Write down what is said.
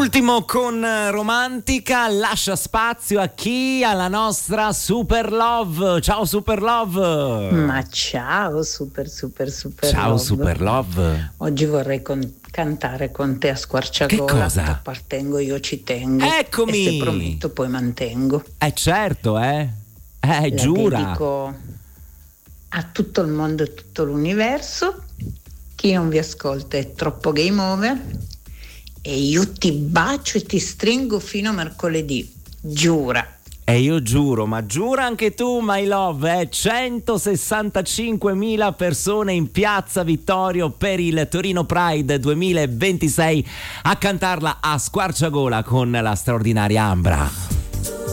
Ultimo con Romantica, lascia spazio a chi? Alla nostra Super Love. Ciao Super Love. Ma ciao Super Ciao Love. Super Love. Oggi vorrei cantare con te a squarciagola. Che cosa? Appartengo, io ci tengo. Eccomi. E se prometto poi mantengo. Certo, La giura. dedico a tutto il mondo e tutto l'universo. Chi non vi ascolta è troppo game over. E io ti bacio e ti stringo fino a mercoledì, giura. E io giuro, ma giura anche tu, my love, 165.000 persone in Piazza Vittorio per il Torino Pride 2026 a cantarla a squarciagola con la straordinaria Ambra.